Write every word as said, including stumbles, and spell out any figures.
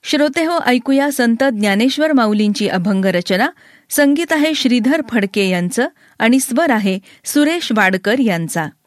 श्रोतेहो, ऐकूया संत ज्ञानेश्वर माऊलींची अभंग रचना. संगीत आहे श्रीधर फडके यांचं आणि स्वर आहे सुरेश वाडकर यांचा.